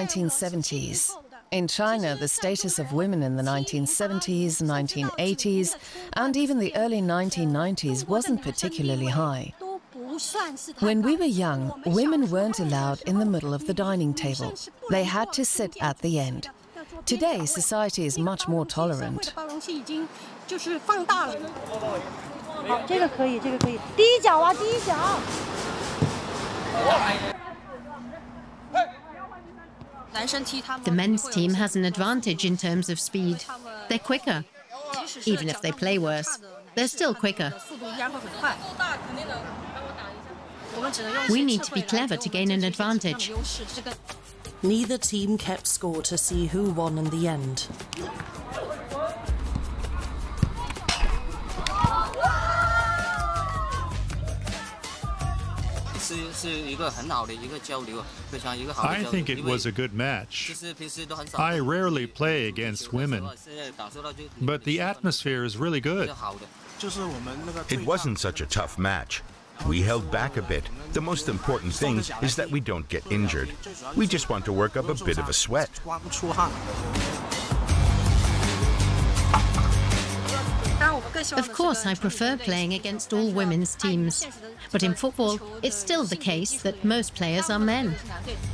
1970s. In China, the status of women in the 1970s, 1980s, and even the early 1990s wasn't particularly high. When we were young, women weren't allowed in the middle of the dining table. They had to sit at the end. Today, society is much more tolerant. The men's team has an advantage in terms of speed. They're quicker. Even if they play worse, they're still quicker. We need to be clever to gain an advantage. Neither team kept score to see who won in the end. I think it was a good match. I rarely play against women, but the atmosphere is really good. It wasn't such a tough match. We held back a bit. The most important thing is that we don't get injured. We just want to work up a bit of a sweat. Of course, I prefer playing against all women's teams. But in football, it's still the case that most players are men.